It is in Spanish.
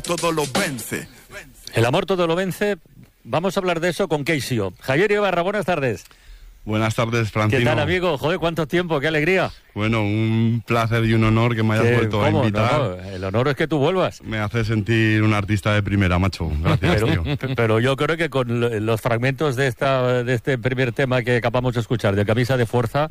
amor todo lo vence. El amor todo lo vence. Vamos a hablar de eso con Keisio. Javier Ibarra, buenas tardes. Buenas tardes, Francino. ¿Qué tal, amigo? Joder, ¿cuánto tiempo? ¡Qué alegría! Bueno, un placer y un honor que me hayas vuelto a invitar. No, el honor es que tú vuelvas. Me hace sentir un artista de primera, macho. Gracias, tío. Pero yo creo que con los fragmentos de este primer tema que acabamos de escuchar, de Camisa de Fuerza,